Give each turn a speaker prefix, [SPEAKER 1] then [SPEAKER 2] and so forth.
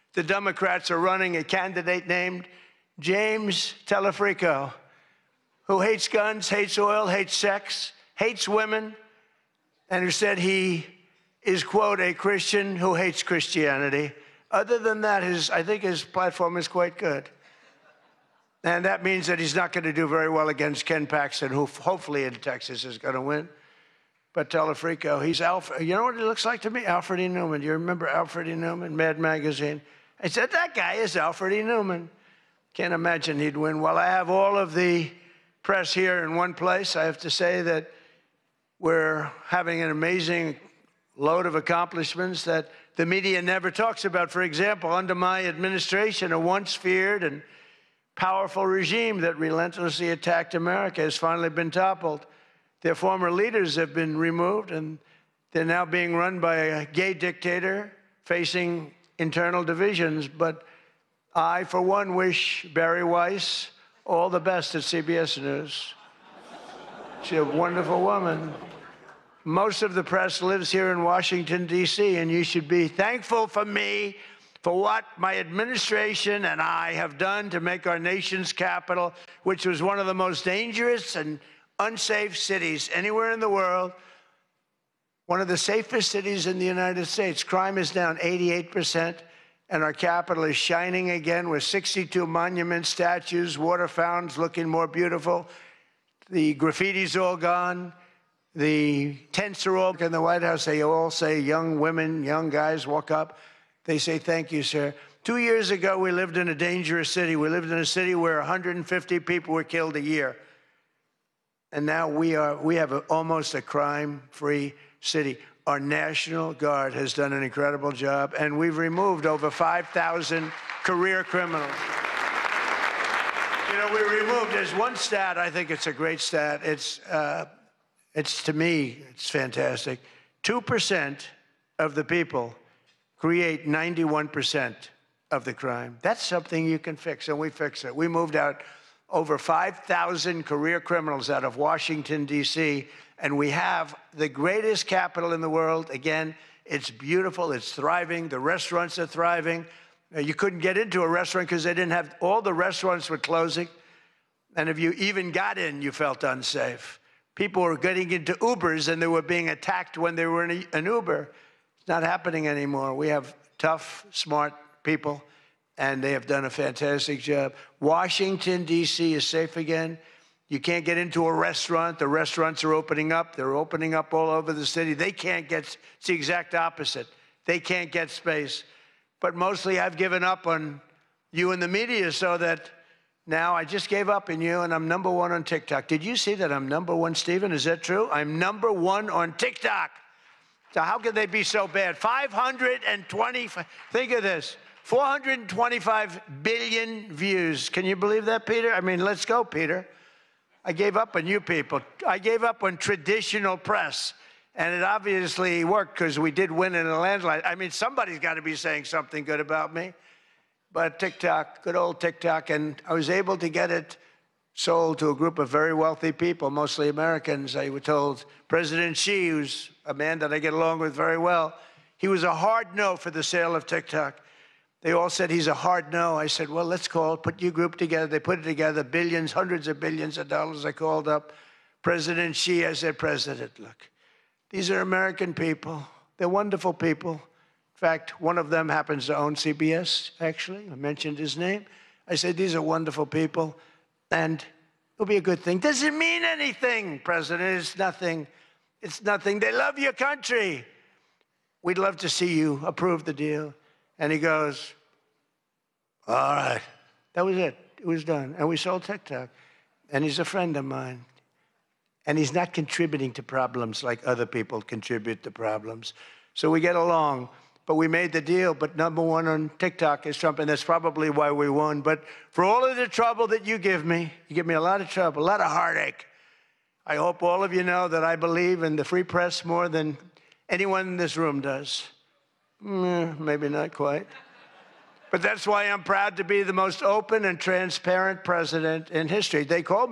[SPEAKER 1] the Democrats are running a candidate named James Telefrico, who hates guns, hates oil, hates sex, hates women, and who said he is, quote, a Christian who hates Christianity. Other than that, I think his platform is quite good. And that means that he's not going to do very well against Ken Paxton, who hopefully in Texas is going to win. But Telefrico, he's Alfred. You know what he looks like to me? Alfred E. Newman. You remember Alfred E. Newman, Mad Magazine? I said, that guy is Alfred E. Newman. Can't imagine he'd win. Well, I have all of the press here in one place. I have to say that we're having an amazing load of accomplishments that the media never talks about. For example, under my administration, a once feared and powerful regime that relentlessly attacked America has finally been toppled. Their former leaders have been removed, and they're now being run by a gay dictator facing internal divisions. But I, for one, wish Bari Weiss all the best at CBS News. She's a wonderful woman. Most of the press lives here in Washington, D.C., and you should be thankful for me for what my administration and I have done to make our nation's capital, which was one of the most dangerous and unsafe cities anywhere in the world, one of the safest cities in the United States. Crime is down 88%, and our capital is shining again with 62 monuments, statues, water fountains looking more beautiful. The graffiti's all gone. The tents are all in the White House. They all say, young women, young guys walk up. They say, thank you, sir. 2 years ago, we lived in a dangerous city. We lived in a city where 150 people were killed a year. And now we have almost a crime-free city. Our National Guard has done an incredible job, and we've removed over 5,000 career criminals. You know, we removed, there's one stat, I think it's a great stat. It's to me, it's fantastic. 2% of the people create 91% of the crime. That's something you can fix, and we fix it. We moved out over 5,000 career criminals out of Washington, D.C., and we have the greatest capital in the world. Again, it's beautiful, it's thriving, the restaurants are thriving. You couldn't get into a restaurant because they didn't have, all the restaurants were closing, and if you even got in, you felt unsafe. People were getting into Ubers, and they were being attacked when they were in an Uber. It's not happening anymore. We have tough, smart people, and they have done a fantastic job. Washington, D.C. is safe again. You can't get into a restaurant. The restaurants are opening up. They're opening up all over the city. They can't get, it's the exact opposite. They can't get space. But mostly I've given up on you and the media so that now I just gave up on you, and I'm #1 on TikTok. Did you see that I'm #1, Stephen? Is that true? I'm #1 on TikTok. So how could they be so bad? 525, think of this, 425 billion views. Can you believe that, Peter? I mean, let's go, Peter. I gave up on you people. I gave up on traditional press, and it obviously worked because we did win in a landslide. I mean, somebody's got to be saying something good about me. But TikTok, good old TikTok, and I was able to get it sold to a group of very wealthy people, mostly Americans. I was told President Xi, who's a man that I get along with very well, he was a hard no for the sale of TikTok. They all said he's a hard no. I said, well, let's put your group together. They put it together, billions, hundreds of billions of dollars. I called up President Xi. I said, President, look, these are American people. They're wonderful people. In fact, one of them happens to own CBS, actually. I mentioned his name. I said, these are wonderful people, and it'll be a good thing. Does it mean anything, President? It's nothing. It's nothing. They love your country. We'd love to see you approve the deal. And he goes, all right. That was it. It was done. And we sold TikTok. And he's a friend of mine. And he's not contributing to problems like other people contribute to problems. So we get along. But we made the deal, but #1 on TikTok is Trump, and that's probably why we won. But for all of the trouble that you give me a lot of trouble, a lot of heartache. I hope all of you know that I believe in the free press more than anyone in this room does. Maybe not quite. But that's why I'm proud to be the most open and transparent president in history. They called me